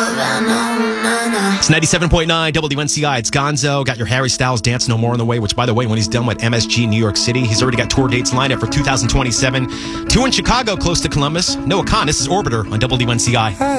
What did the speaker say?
It's 97.9 WNCI. It's Gonzo. Got your Harry Styles Dance No More on the way, which, by the way, when he's done with MSG New York City, he's already got tour dates lined up for 2027. Two in Chicago, close to Columbus. Noah Khan, this is Orbiter on WNCI.